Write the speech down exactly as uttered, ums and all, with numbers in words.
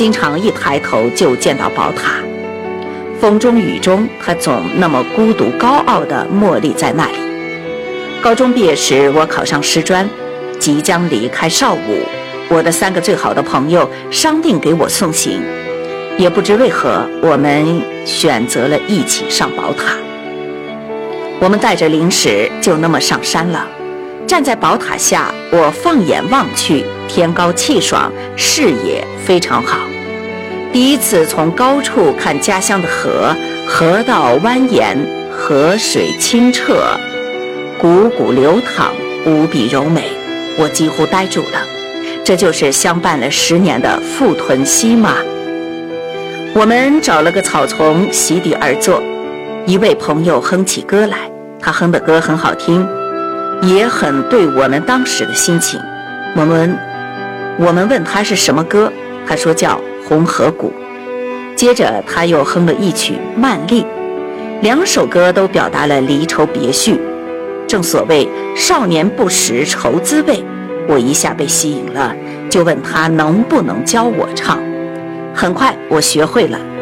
经常一抬头就见到宝塔。风中雨中，他总那么孤独高傲地默立在那里。高中毕业时，我考上师专，即将离开邵武，我的三个最好的朋友商定给我送行，也不知为何，我们选择了一起上宝塔。我们带着零食就那么上山了。站在宝塔下，我放眼望去，天高气爽，视野非常好。第一次从高处看家乡的河，河道蜿蜒，河水清澈，汩汩流淌，无比柔美，我几乎呆住了。这就是相伴了十年的富屯溪吗？我们找了个草丛席地而坐，一位朋友哼起歌来，他哼的歌很好听，也很对我们当时的心情。我们我们问他是什么歌，他说叫《红河谷》。接着他又哼了一曲《曼丽》，两首歌都表达了离愁别绪。正所谓少年不识愁滋味，我一下被吸引了，就问他能不能教我唱。很快我学会了，